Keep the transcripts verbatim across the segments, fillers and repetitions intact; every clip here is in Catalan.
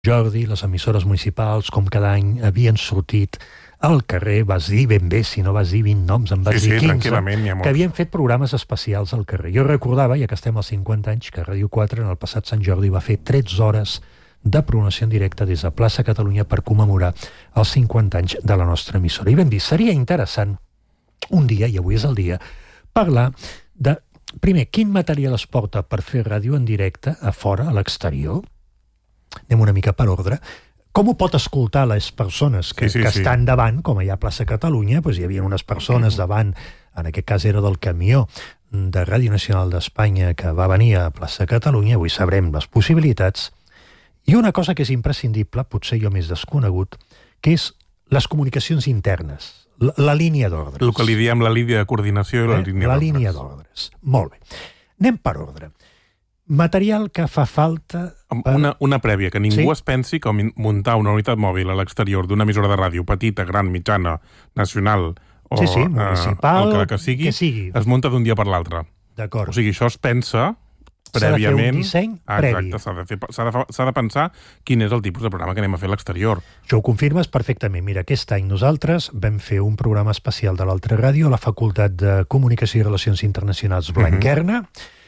Jordi, les emissores municipals, com cada any, havien sortit al carrer, vas dir ben bé, si no vas dir vint noms, en vas sí, dir sí, quinze, que havien fet programes especials al carrer. Jo recordava, ja que estem als cinquanta anys, que Ràdio quatre, en el passat Sant Jordi, va fer tretze hores de programació en directe des de Plaça Catalunya per commemorar els cinquanta anys de la nostra emissora. I vam dir, seria interessant un dia, i avui és el dia, parlar de, primer, quin material es porta per fer ràdio en directe a fora, a l'exterior. Anem una mica per ordre. Com ho pot escoltar les persones que, sí, sí, que sí. estan davant, com allà a Plaça Catalunya, doncs hi havia unes persones davant, en aquest cas era del camió de Ràdio Nacional d'Espanya que va venir a Plaça Catalunya, avui sabrem les possibilitats, i una cosa que és imprescindible, potser jo més desconegut, que és les comunicacions internes, la, la línia d'ordres. El que li diem la línia de coordinació i la eh? línia la d'ordres. línia d'ordres. Molt bé. Anem per ordre. Material que fa falta... Per... Una, una prèvia, que ningú Sí? es pensi que muntar una unitat mòbil a l'exterior d'una emissora de ràdio petita, gran, mitjana, nacional o Sí, sí, municipal, eh, el que, que, sigui, que sigui. es munta d'un dia per l'altre. D'acord. O sigui, això es pensa S'ha de fer un prèviament... disseny Ah, previ. exacte, s'ha de, fer, s'ha, de, s'ha de pensar quin és el tipus de programa que anem a fer a l'exterior. Això ho confirmes perfectament. Mira, aquest any nosaltres vam fer un programa especial de l'altra ràdio a la Facultat de Comunicació i Relacions Internacionals Blanquerna.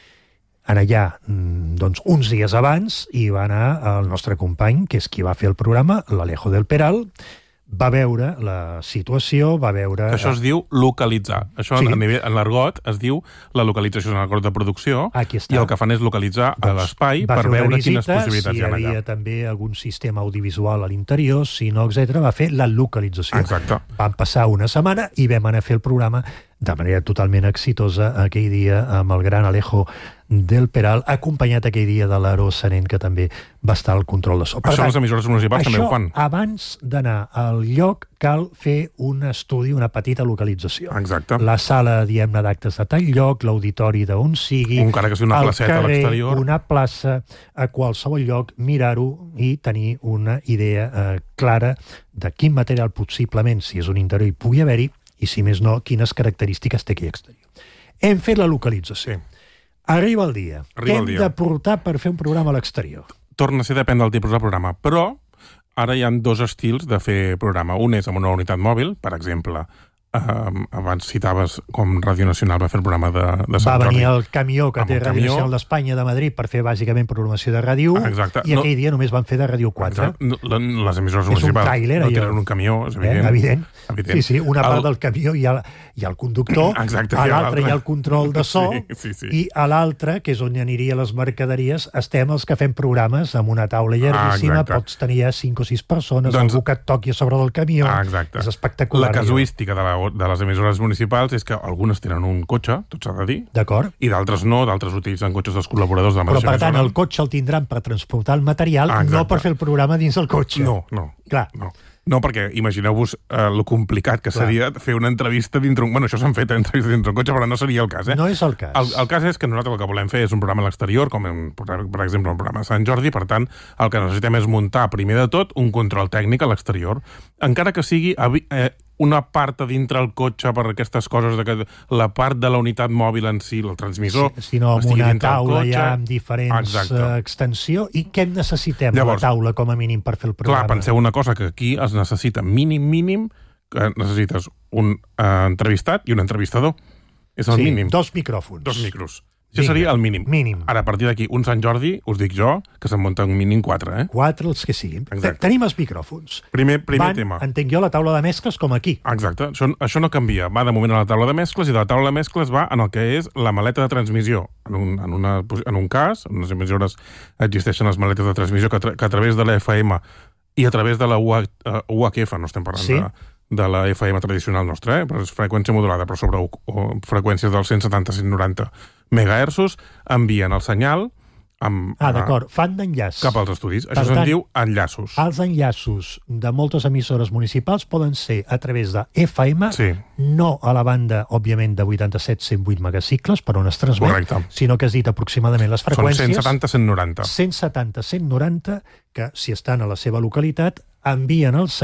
En allà, doncs, uns dies abans, hi va anar el nostre company, que és qui va fer el programa, l'Alejo del Peral, va veure la situació, va veure... Això es diu localitzar. Això Sí. a nivell, en l'argot es diu la localització, és un argot de producció, Aquí està. i el que fan és localitzar Doncs l'espai va per fer una veure visita, quines possibilitats si hi ha havia allà. també algun sistema audiovisual a l'interior, si no, etcètera, va fer la localització. Exacte. Van passar una setmana i vam anar a fer el programa de manera totalment exitosa aquell dia amb el gran Alejo del Peral, acompanyat aquell dia de l'Aro Serent, que també va estar al control de so. Per Això tant, les emissores municipals també ho fan. Això, abans d'anar al lloc, cal fer un estudi, una petita localització. Exacte. La sala, diguem-ne, d'actes de tal lloc, l'auditori d'on sigui, Encara que sigui una al placeta a carrer, l'exterior. una plaça, a qualsevol lloc, mirar-ho i tenir una idea eh, clara de quin material possiblement, si és un interior, hi pugui haver-hi, i si més no, quines característiques té aquí exterior. Hem fet la localització. Sí. Arriba el dia. Arriba Què el hem dia. de portar per fer un programa a l'exterior? Torna a ser depèn del tipus de programa, però ara hi ha dos estils de fer programa. Un és amb una unitat mòbil, per exemple, eh, abans citaves com Ràdio Nacional va fer el programa de, de Sant Va Jordi. venir el camió que Amb té el Ràdio camió. Nacional d'Espanya de Madrid per fer bàsicament programació de Ràdio u, Exacte. i No- aquell dia només van fer de Ràdio quatre. Exacte. No, la- Les emissores És un municipals tràiler, no allò. tenen un camió, és evident. Eh? Evident. Evident. Sí, sí, una part El- del camió hi ha, hi ha el conductor, Exacte, a i a l'altre hi ha el control de so, Sí, sí, sí. i a l'altre, que és on hi aniria les mercaderies, estem els que fem programes amb una taula llarguíssima, exacte. pots tenir ja cinc o sis persones, Doncs- algú que et toqui a sobre del camió, Ah, exacte. és espectacular. La casuística de, la, de les emissores municipals és que algunes tenen un cotxe, tot s'ha de dir, D'acord? i d'altres no, d'altres utilitzen cotxes dels col·laboradors de la Però, mateixa per tant, emissora. el cotxe el tindran per transportar el material, Ah, exacte. no per fer el programa dins el cotxe. No, no. Clar. No, no perquè imagineu-vos eh, lo complicat que Clar. seria fer una entrevista dintre un... Bueno, això s'han fet eh, entrevistes dintre un cotxe, però no seria el cas, eh? No és el cas. El, el cas és que nosaltres el que volem fer és un programa a l'exterior, com en, per per exemple un programa de Sant Jordi, per tant, el que necessitem és muntar, primer de tot, un control tècnic a l'exterior, encara que sigui eh, una part a dintre el cotxe per aquestes coses, de que la part de la unitat mòbil en si, el transmissor, Sí, sinó amb estigui una dintre el taula cotxe. ja amb diferents Exacte. uh, extensió. I què en necessitem Llavors, a la taula, com a mínim, per fer el programa? Clar, penseu una cosa, que aquí es necessita mínim, mínim, que necessites un eh, entrevistat i un entrevistador. És el sí, mínim. dos micròfons. Dos micros. Això Vinga, seria el mínim. mínim. Ara, a partir d'aquí, un Sant Jordi, us dic jo, que se'n munta un mínim quatre, eh? Quatre, els que siguin. Exacte. Tenim els micròfons. Primer, primer Van, tema. entenc jo, la taula de mescles com aquí. Exacte. Això, això no canvia. Va de moment a la taula de mescles i de la taula de mescles va en el que és la maleta de transmissió. En un, en una, en un cas, en unes emissores existeixen les maletes de transmissió que, a, que a través de la F M i a través de la U H F, no estem parlant Sí. de, de la F M tradicional nostra, eh? Però és freqüència modulada, però sobre o, o, freqüències dels cent setanta a cent noranta megahertzos, envien el senyal amb, Ah, d'acord. Fan d'enllaç. cap als estudis. Per Això se'n tant, diu enllaços. Els enllaços de moltes emissores municipals poden ser a través de F M, Sí. no a la banda, òbviament, de vuitanta-set a cent vuit megacicles, per on es transmet, Correcte. sinó que has dit aproximadament les Són freqüències. cent setanta a cent noranta. cent setanta a cent noranta, que si estan a la seva localitat, envien el senyal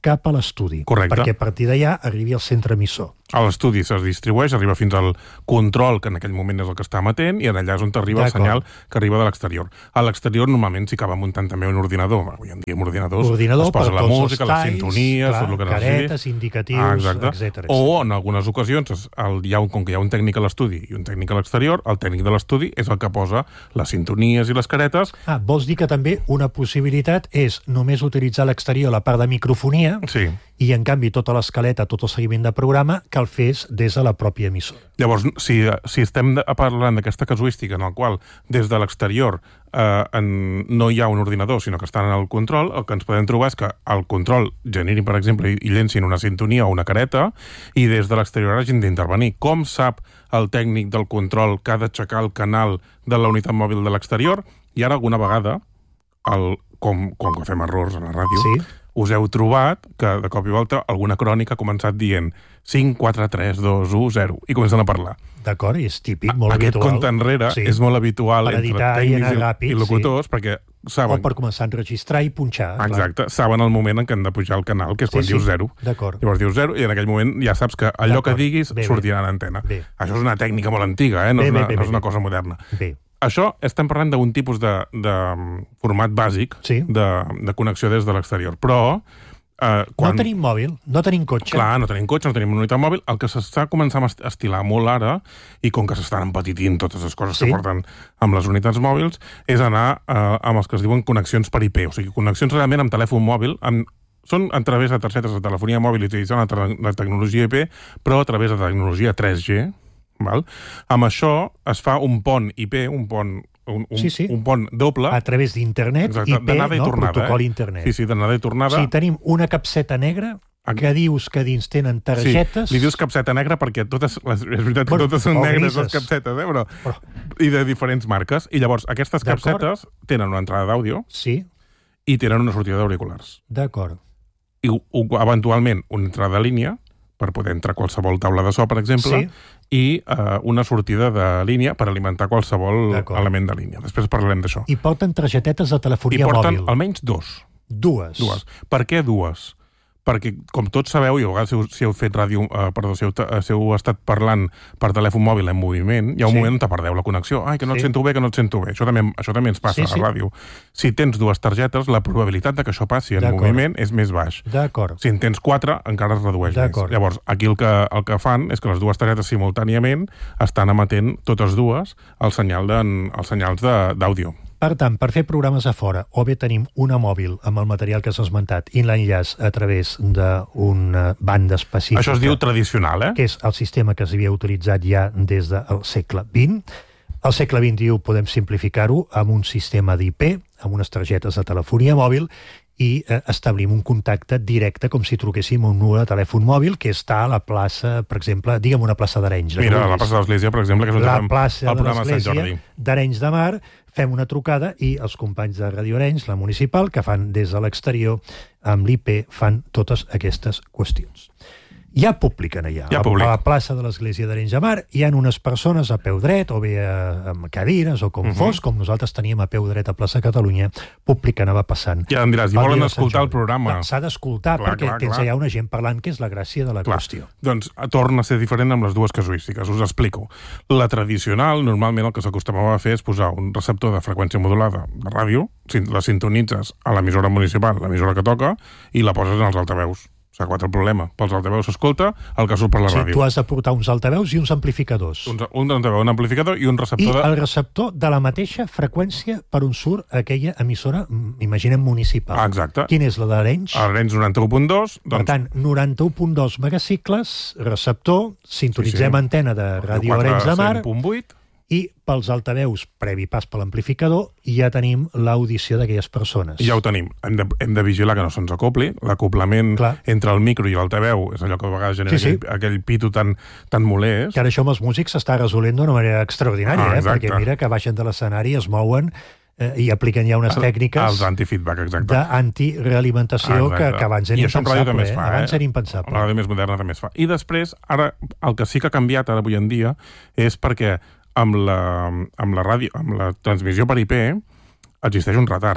cap a l'estudi. Correcte. Perquè a partir d'allà arribi al centre emissor. A l'estudi es distribueix, arriba fins al control, que en aquell moment és el que està emetent, i en allà és on arriba el senyal que arriba de l'exterior. A l'exterior normalment s'hi acaba muntant també un ordinador. Avui en dia amb ordinadors Ordinador es posa per la tots música, els les talls, sintonies, clar, tot el que caretes, necessiti. indicatius, ah, exacte. etcètera. O en algunes ocasions, el, hi ha un, com que hi ha un tècnic a l'estudi i un tècnic a l'exterior, el tècnic de l'estudi és el que posa les sintonies i les caretes. Ah, vols dir que també una possibilitat és només utilitzar a l'exterior la part de microfonia, Sí. i en canvi tota l'escaleta, tot el seguiment de programa que el fes des de la pròpia emissora. Llavors, si, si estem parlant d'aquesta casuística en el qual des de l'exterior eh, en, no hi ha un ordinador, sinó que estan en el control, el que ens podem trobar és que el control generi, per exemple, i, i llencin una sintonia o una careta, i des de l'exterior hagin d'intervenir. Com sap el tècnic del control que ha d'aixecar el canal de la unitat mòbil de l'exterior? I ara, alguna vegada, el, com, com que fem errors a la ràdio, Sí. us heu trobat que de cop i volta alguna crònica ha començat dient cinc, quatre, tres, dos, u, zero i comencen a parlar. D'acord, és típic, molt Aquest habitual. compte enrere Sí. és molt habitual Per entre editar i tècnics anar i, ràpid, i locutors, sí. perquè O saben, per començar a enregistrar i punxar. clar. exacte, saben el moment en què han de pujar el canal, que és Sí, quan sí. dius zero. D'acord. Llavors dius zero i en aquell moment ja saps que allò que D'acord. diguis Bé, bé. sortirà en antena. Bé. Això és una tècnica molt antiga, eh? no, Bé, és una, bé, bé, no és una bé. cosa moderna. Bé, Això estem parlant d'un tipus de, de format bàsic Sí. de, de connexió des de l'exterior, però eh, quan... no tenim mòbil, no tenim cotxe. Clar, no tenim cotxe, no tenim unitat mòbil. El que s'està començant a estilar molt ara, i com que s'estan empetitint totes les coses Sí. que porten amb les unitats mòbils, és anar eh, amb els que es diuen connexions per I P, o sigui, connexions realment amb telèfon mòbil, amb són a través de targetes de telefonia mòbil utilitzant la, te la tecnologia I P, però a través de tecnologia tres G. Val? Amb això es fa un pont I P, un pont, un, un, Sí, sí. un pont doble. A través d'internet, Exacte, I P, d'anada i no? tornada, protocol eh? internet. Sí, sí, d'anada i tornada. Sí, tenim una capseta negra que dius que dins tenen targetes... Sí, li dius capseta negra perquè totes, les, és veritat que Bueno, totes són o negres grises. les capsetes, eh? Però, Però- i de diferents marques. I llavors aquestes D'acord. capsetes tenen una entrada d'àudio Sí, i tenen una sortida d'auriculars. d'acord. I u- eventualment una entrada de línia per poder entrar a qualsevol taula de so, per exemple, Sí. i eh, una sortida de línia per alimentar qualsevol D'acord. element de línia. Després parlarem d'això. I porten targetetes de I telefonia porten mòbil. almenys dos. Dues. Dues. Per què dues? Perquè, com tots sabeu, i a vegades si heu, si heu fet ràdio, eh, perdó, si heu, eh, si heu estat parlant per telèfon mòbil en moviment, hi ha un Sí. moment on te perdeu la connexió. Ai, que no et Sí. sento bé, que no et sento bé. Això també, això també ens passa Sí, sí. a la ràdio. Si tens dues targetes, la probabilitat de que això passi en D'acord. moviment és més baix. D'acord. Si en tens quatre, encara es redueix més. D'acord. Llavors, aquí el que, el que fan és que les dues targetes simultàniament estan emetent totes dues el senyal de, els senyals de- d'àudio. Per tant, per fer programes a fora, o bé tenim una mòbil amb el material que s'ha esmentat i l'enllaç a través d'una banda específica... Això es diu tradicional, eh? que és el sistema que s'havia utilitzat ja des del segle vint. Al segle vint-i-u podem simplificar-ho amb un sistema d'I P, amb unes targetes de telefonia mòbil, i eh, establim un contacte directe com si truquéssim a un número de telèfon mòbil que està a la plaça, per exemple, digue'm una plaça d'Arenys. Mira, a la plaça de l'Església, per exemple, que és on la fem plaça el de programa de Sant Jordi. l'Església d'Arenys de Mar, fem una trucada i els companys de Radio Arenys, la municipal, que fan des de l'exterior, amb l'I P, fan totes aquestes qüestions. Hi ha públic en allà. Hi ha a, públic. a la plaça de l'Església d'Arenys de Mar hi ha unes persones a peu dret, o bé a, amb cadires, o com uh -huh. fos, com nosaltres teníem a peu dret a plaça Catalunya, públic que anava passant. Ja em diràs, i El volen dia de Sant escoltar el Jordi. programa. Clar, s'ha d'escoltar, Clar, perquè clar, tens clar. allà una gent parlant, que és la gràcia de la Clar. qüestió. Doncs torna a ser diferent amb les dues casuístiques. Us explico. La tradicional, normalment el que s'acostumava a fer és posar un receptor de freqüència modulada de ràdio, la sintonitzes a l'emissora municipal, l'emissora que toca, i la poses en els altaveus. S'ha acabat el problema. Pels altaveus s'escolta el que surt per la Sí, ràdio. tu has de portar uns altaveus i uns amplificadors. Un, un altaveu, un amplificador i un I receptor de... el receptor de la mateixa freqüència per on surt aquella emissora, mm, imaginem, municipal. Ah, exacte. Quina és la d'Arenys? Arenys noranta-u punt dos, Per doncs... tant, noranta-u punt dos megacicles, receptor, sintonitzem Sí, sí. antena de Ràdio Arenys de Mar, cent punt vuit, i pels altaveus, previ pas per l'amplificador, ja tenim l'audició d'aquelles persones. ja ho tenim. Hem de, hem de vigilar que no se'ns acopli. L'acoplament Clar. entre el micro i l'altaveu és allò que a vegades genera Sí, sí. aquell, aquell pito tan, tan molest. Que ara això amb els músics s'està resolent d'una manera extraordinària, Ah, eh? exacte. Perquè mira que baixen de l'escenari, es mouen eh, i apliquen ja unes tècniques Els anti-feedback, exacte. d'antirealimentació que, Exacte. que abans era I això en ràdio impensable. també es Eh? fa, Abans eh? era impensable. La ràdio més moderna també es fa. I després, ara, el que sí que ha canviat ara avui en dia és perquè amb la, amb la ràdio, amb la transmissió per I P existeix un retard.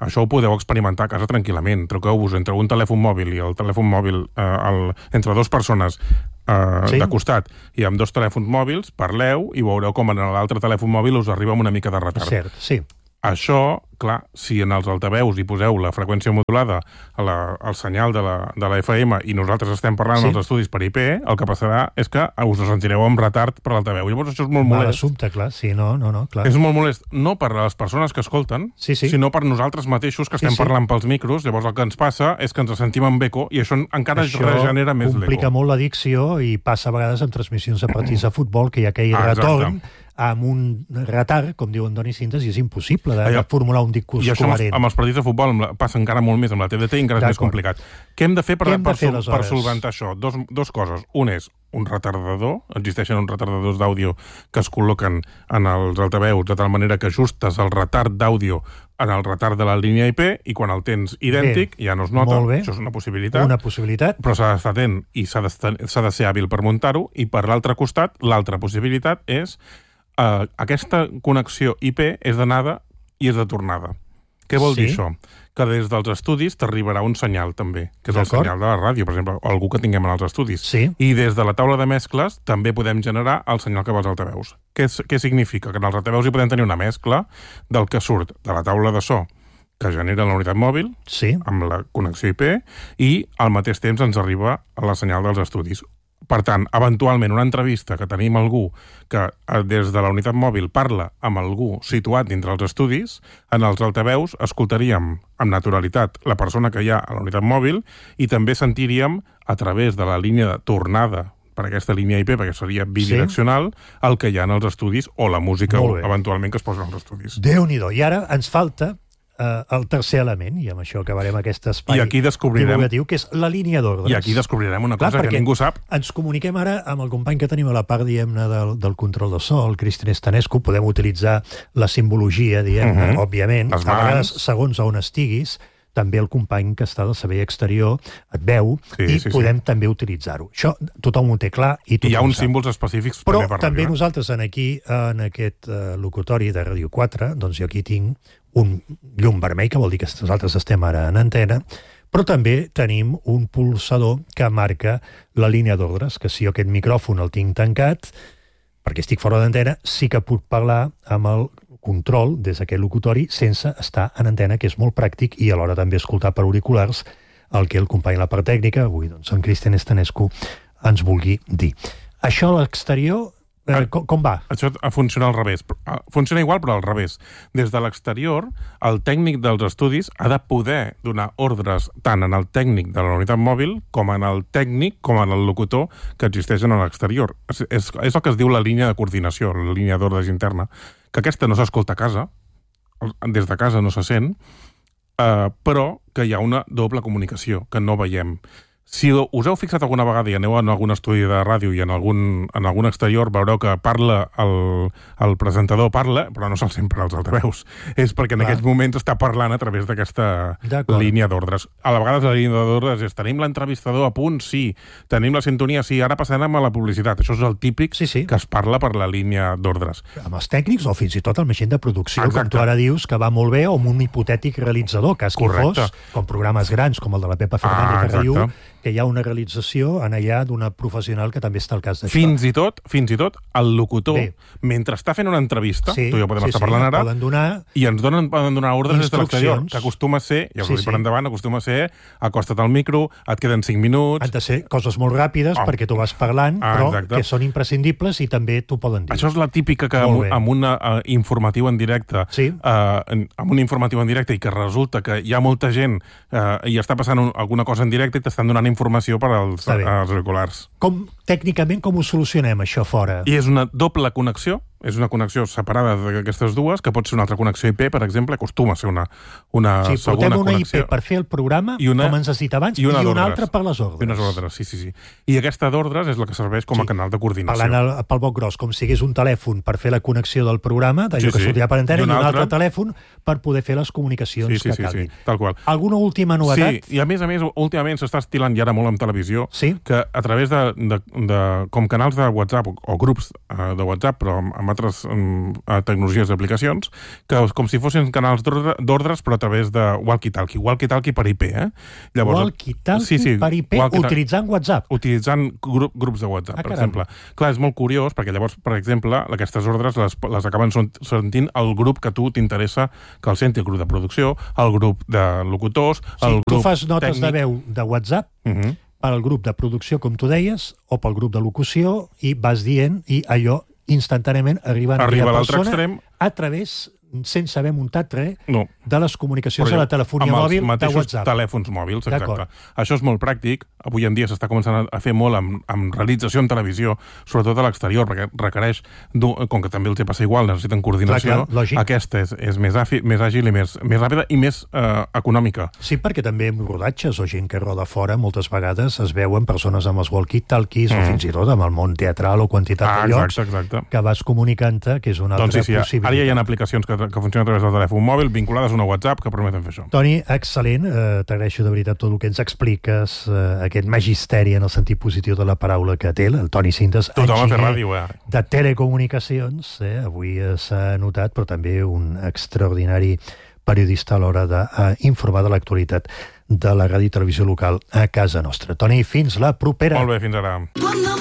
això ho podeu experimentar a casa tranquil·lament. Truqueu-vos entre un telèfon mòbil i el telèfon mòbil, eh, el, entre dues persones eh, sí? de costat, i amb dos telèfons mòbils, parleu i veureu com en l'altre telèfon mòbil us arriba amb una mica de retard. Cert, sí. Això, clar, si en els altaveus hi poseu la freqüència modulada, la, el senyal de la, de la F M, i nosaltres estem parlant sí. als estudis per I P, el que passarà és que us sentireu amb retard per l'altaveu. Llavors això és molt molest. Mal assumpte, clar. Sí, no, no, no, clar. És molt molest, no per a les persones que escolten, sí, sí. sinó per nosaltres mateixos que estem sí, sí. parlant pels micros. Llavors el que ens passa és que ens sentim amb eco i això encara això regenera més l'eco. Això complica molt l'addicció i passa a vegades en transmissions de partits de futbol que hi ha aquell ah, retorn amb un retard, com diu Antoni Cintas, i és impossible de, de formular un discurs coherent. I això coherent. amb els partits de futbol passa encara molt més amb la T D T i encara és més complicat. Què hem de fer per, hem de per, fer, per, per solventar això? Dos, dos coses. Un és un retardador, existeixen uns retardadors d'àudio que es col·loquen en els altaveus de tal manera que ajustes el retard d'àudio en el retard de la línia I P i quan el tens idèntic bé, ja no es nota. Això és una possibilitat. Una possibilitat. Però s'ha d'estar atent i s'ha de ser hàbil per muntar-ho. I per l'altre costat, l'altra possibilitat és Uh, aquesta connexió I P és d'anada i és de tornada. Què vol sí? dir això? Que des dels estudis t'arribarà un senyal també, que és el senyal de la ràdio, per exemple, o algú que tinguem en els estudis. Sí. I des de la taula de mescles també podem generar el senyal que va als altaveus. Què, què significa? Que en els altaveus hi podem tenir una mescla del que surt de la taula de so que genera la unitat mòbil, sí. amb la connexió I P, i al mateix temps ens arriba la senyal dels estudis. Per tant, eventualment, una entrevista que tenim algú que des de la unitat mòbil parla amb algú situat dintre els estudis, en els altaveus escoltaríem amb naturalitat la persona que hi ha a la unitat mòbil i també sentiríem a través de la línia de tornada per aquesta línia I P, perquè seria bidireccional, sí. el que hi ha en els estudis o la música eventualment que es posa als estudis. Déu-n'hi-do. I ara ens falta Uh, el tercer element, i amb això acabarem aquest espai I aquí descobrirem, divulgatiu, que és la línia d'ordres. I aquí descobrirem una Clar, cosa que ningú sap. Ens comuniquem ara amb el company que tenim a la part, diguem-ne, del, del control de so, el Cristian Estanescu. Podem utilitzar la simbologia, diguem-ne, uh-huh. òbviament. A vegades, segons on estiguis, també el company que està del servei exterior et veu sí, i sí, podem sí. també utilitzar-ho. Això tothom ho té clar i tothom hi ha uns sap. símbols específics Però per també ràdio. Nosaltres en aquí, en aquest uh, locutori de Ràdio quatre, doncs jo aquí tinc un llum vermell, que vol dir que nosaltres estem ara en antena, però també tenim un pulsador que marca la línia d'ordres, que si jo aquest micròfon el tinc tancat, perquè estic fora d'antena, sí que puc parlar amb el control des d'aquest locutori sense estar en antena, que és molt pràctic, i alhora també escoltar per auriculars el que el company de la part tècnica, avui doncs en Cristian Estanescu, ens vulgui dir. Això a l'exterior, eh, com, com va? Això funciona al revés. Funciona igual, però al revés. Des de l'exterior, el tècnic dels estudis ha de poder donar ordres tant en el tècnic de la unitat mòbil com en el tècnic, com en el locutor que existeix a l'exterior. És, és, és el que es diu la línia de coordinació, la línia d'ordres interna, que aquesta no s'escolta a casa, des de casa no se sent, eh, però que hi ha una doble comunicació, que no veiem. Si us heu fixat alguna vegada i aneu en algun estudi de ràdio i en algun, en algun exterior, veureu que parla el, el presentador parla, però no se'l sent per als altaveus. És perquè en Clar. Aquests moments està parlant a través d'aquesta línia d'ordres. A la vegada la línia d'ordres és tenim l'entrevistador a punt, sí. Tenim la sintonia, sí. Ara passarem a la publicitat. Això és el típic sí, sí. que es parla per la línia d'ordres. Amb els tècnics o fins i tot el machine de producció, Exacte. Com tu ara dius, que va molt bé, o amb un hipotètic realitzador, cas que fos, com programes grans com el de la Pepa Fernández ah, de Ràdio, que hi ha una realització en allà d'una professional que també està al cas d'això. Fins i tot, fins i tot, el locutor, Bé. mentre està fent una entrevista, sí, tu i jo podem sí, estar sí, parlant ara, poden donar i ens donen, poden donar ordres des de l'exterior, que acostuma a ser, ja us sí, ho dic sí. per endavant, acostuma a ser, acosta't al micro, et queden cinc minuts... Han de ser coses molt ràpides, oh. perquè tu vas parlant, ah, però exacte. que són imprescindibles i també t'ho poden dir. Això és la típica que amb, amb un uh, informatiu en directe, sí. uh, amb un informatiu en directe, i que resulta que hi ha molta gent uh, i està passant un, alguna cosa en directe i t'estan donant informació per als, als auriculars. Com, tècnicament, com ho solucionem, això fora? I és una doble connexió, és una connexió separada d'aquestes dues, que pot ser una altra connexió I P, per exemple, acostuma a ser una, una sí, segona una connexió. I P per fer el programa, una, com ens has dit abans, i una, i una altra per les ordres. I unes ordres, sí, sí, sí. I aquesta d'ordres és la que serveix com a sí. canal de coordinació. Parlant pel boc gros, com si hagués un telèfon per fer la connexió del programa, d'allò sí, que sí. sortirà per antena, i, i un altre telèfon per poder fer les comunicacions sí, sí, que sí, calguin. Sí, tal qual. Alguna última novetat? Sí, i a més a més, últimament s'està estilant i ara molt en televisió, sí? que a través de, de, de com canals de WhatsApp o, o grups uh, de WhatsApp, però amb, amb altres um, tecnologies i aplicacions, que com si fossin canals d'ordres, però a través de walkie-talkie. Walkie-talkie per I P, eh? Llavors, walkie-talkie sí, sí, per I P utilitzant WhatsApp? Utilitzant grup, grups de WhatsApp, ah, per caram. exemple. Clar, és molt curiós, perquè llavors, per exemple, aquestes ordres les, les acaben sentint el grup que tu t'interessa que el senti, el grup de producció, el grup de locutors, sí, el grup tu fas notes tècnic. de veu de WhatsApp, uh -huh. pel grup de producció, com tu deies, o pel grup de locució, i vas dient, i allò instantàniament arriba a Arriba aquella a l'altre persona extrem. a través, sense haver muntat res, no. de les comunicacions de la telefonia mòbil de WhatsApp. Telèfons mòbils, exacte. Això és molt pràctic. Avui en dia s'està començant a fer molt amb, amb realització en televisió, sobretot a l'exterior, perquè requereix, com que també els hi passa igual, necessiten coordinació. Clar, clar, aquesta és, és més, àfi, més àgil i més, més ràpida i més eh, econòmica. Sí, perquè també en rodatges o gent que roda fora, moltes vegades es veuen persones amb els walkie-talkies mm. o fins i tot amb el món teatral o quantitat ah, de llocs exacte, exacte. que vas comunicant-te, que és una doncs altra sí, sí, possibilitat. Ara ja hi ha aplicacions que, que funcionen a través del telèfon mòbil vinculades a una WhatsApp que permeten fer això. Toni, excel·lent. Eh, T'agraeixo de veritat tot el que ens expliques, eh, aquest magisteri en el sentit positiu de la paraula que té, el Toni Cintas, enginyer ràdio, eh? de telecomunicacions. Eh? Avui eh, s'ha notat, però també un extraordinari periodista a l'hora d'informar de, eh, de l'actualitat de la ràdio i televisió local a casa nostra. Toni, fins la propera. Molt bé, fins ara.